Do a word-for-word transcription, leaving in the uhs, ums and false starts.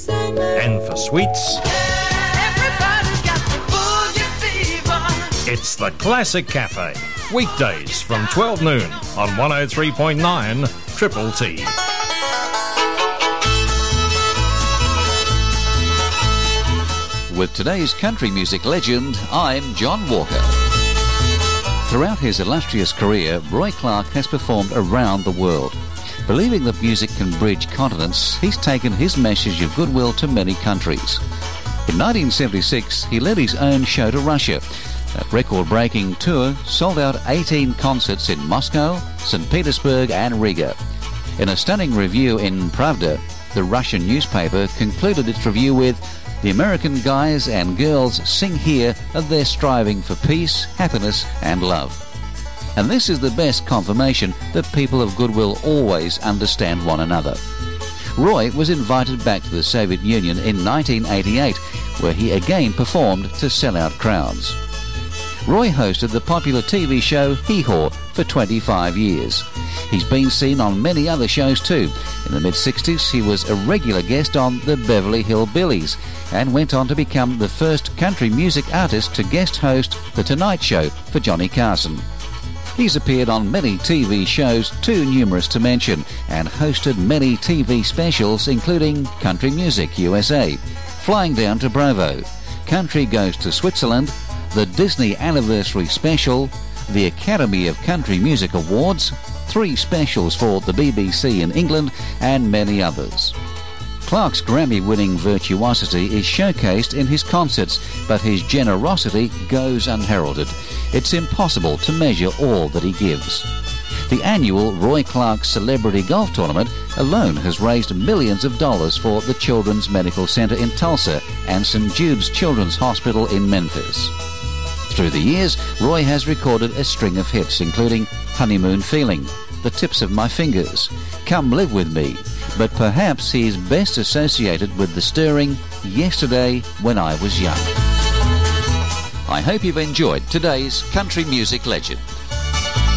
And for sweets, Everybody's got the boogie fever. it's the Classic Cafe. Weekdays from twelve noon on one oh three point nine Triple T. With today's country music legend, I'm John Walker. Throughout his illustrious career, Roy Clark has performed around the world. Believing that music can bridge continents, he's taken his message of goodwill to many countries. In nineteen seventy-six, he led his own show to Russia. That record-breaking tour sold out eighteen concerts in Moscow, Saint Petersburg and Riga. In a stunning review in Pravda, the Russian newspaper concluded its review with, "The American guys and girls sing here of their striving for peace, happiness and love." And this is the best confirmation that people of goodwill always understand one another. Roy was invited back to the Soviet Union in nineteen eighty-eight, where he again performed to sell-out crowds. Roy hosted the popular T V show Hee Haw for twenty-five years. He's been seen on many other shows too. In the mid-sixties, he was a regular guest on the Beverly Hillbillies and went on to become the first country music artist to guest host The Tonight Show for Johnny Carson. He's appeared on many T V shows, too numerous to mention, and hosted many T V specials including Country Music U S A, Flying Down to Provo, Country Goes to Switzerland, the Disney Anniversary Special, the Academy of Country Music Awards, three specials for the B B C in England, and many others. Clark's Grammy-winning virtuosity is showcased in his concerts, but his generosity goes unheralded. It's impossible to measure all that he gives. The annual Roy Clark Celebrity Golf Tournament alone has raised millions of dollars for the Children's Medical Center in Tulsa and Saint Jude's Children's Hospital in Memphis. Through the years, Roy has recorded a string of hits, including Honeymoon Feeling, The Tips of My Fingers, Come Live With Me, but perhaps he is best associated with the stirring Yesterday When I Was Young. I hope you've enjoyed today's country music legend.